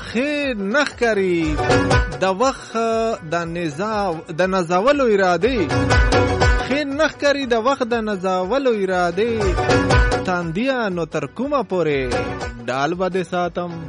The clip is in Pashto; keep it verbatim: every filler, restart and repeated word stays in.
خیر نخکری د وخت د نزاو د نزاولو اراده خیر نخکری د وخت د نزاولو اراده تاندیا نو تر کومه پوره ډال بده ساتم